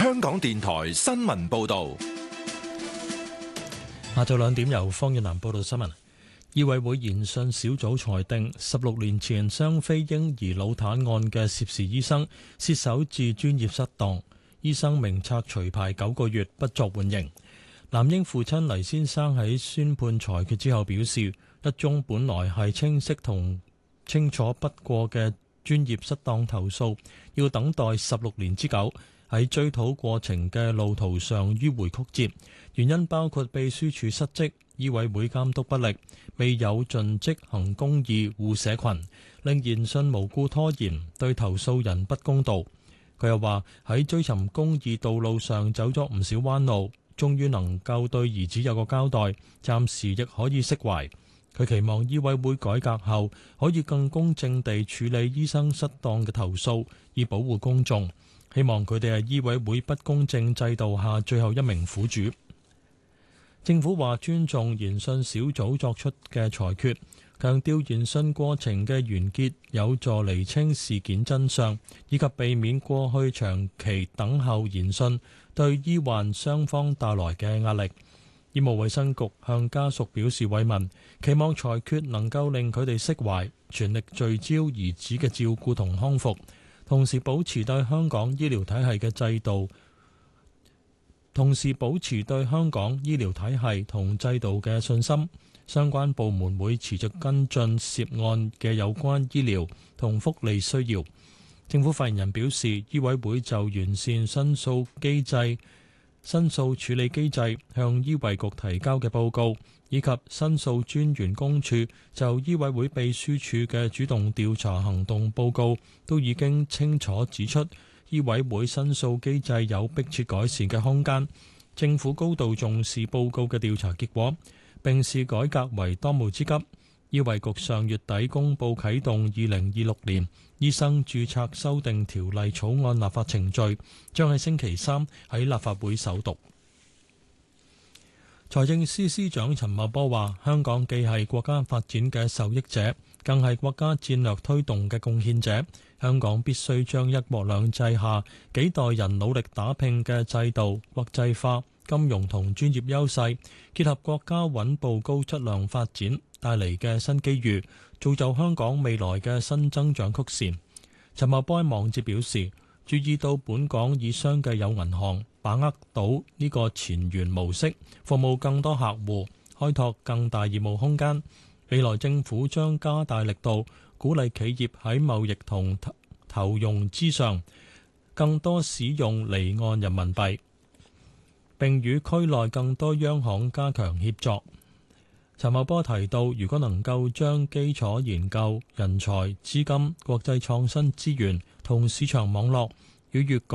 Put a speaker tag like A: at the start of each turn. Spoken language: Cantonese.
A: 香港電台新聞報道。
B: 下晝2點由方遠南報道新聞。醫委會研訊小組裁定，16年前雙非嬰兒腦癱案嘅涉事醫生挾守至專業失當，醫生名冊除牌9個月，不作緩刑。男嬰父親黎先生喺宣判裁決之後表示，一宗本來係清晰同清楚不過嘅專業失當投訴，要等待16年之久，喺追討過程嘅路途上迂迴曲折，原因包括秘書處失職、醫委會監督不力、未有盡職行公義護社群，令研訊無故拖延，對投訴人不公道。佢又話喺追尋公義道路上走咗唔少彎路，終於能夠對兒子有個交代，暫時亦可以釋懷。佢期望醫委會改革後可以更公正地處理醫生失當嘅投訴，以保護公眾。希望佢哋係醫委會不公正制度下最後一名苦主。政府話尊重研訊小組作出嘅裁決，強調研訊過程嘅完結有助釐清事件真相，以及避免過去長期等候研訊對醫患雙方帶來嘅壓力。醫務衛生局向家屬表示慰問，期望裁決能夠令佢哋釋懷，全力聚焦兒子嘅照顧同康復，同時保持對香港醫療體系嘅制度，同時保持對香港醫療體系同制度嘅信心。相關部門會持續跟進涉案嘅有關醫療同福利需要。政府發言人表示，醫委會就完善申訴處理機制向醫衛局提交嘅報告，以及申訴專員公署就醫委會秘書處嘅主動調查行動報告，都已經清楚指出醫委會申訴機制有迫切改善嘅空間。政府高度重視報告嘅調查結果，並視改革為當務之急。醫衛局上月底公布啟動2026年醫生註冊修訂條例草案立法程序，將喺星期3喺立法會首讀。財政司司長陳茂波話，香港既係國家發展嘅受益者，更係國家戰略推動嘅貢獻者。香港必須將一國兩制下幾代人努力打拼嘅制度、國際化、金融同專業優勢，結合國家穩步高質量發展帶嚟嘅新機遇，造就香港未來嘅新增長曲線。陳茂波喺網誌表示，注意到本港以商嘅有銀行把握到呢個前沿模式，服務更多客戶，開拓更大業務空間。未來政府將加大力度，鼓勵企業喺貿易同投融資上更多使用離岸人民幣，並與區內更多央行加強協作。陳茂波提到，如果能夠將基礎研究、人才、資金、國際創新資源同市場網絡與粵港